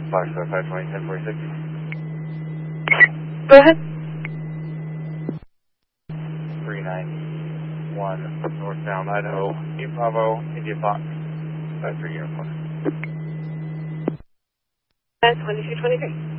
Foxtrot 520, 1046. Go ahead. 391 northbound Idaho, 8 Bravo, India Fox, 53 Uniform. 2223.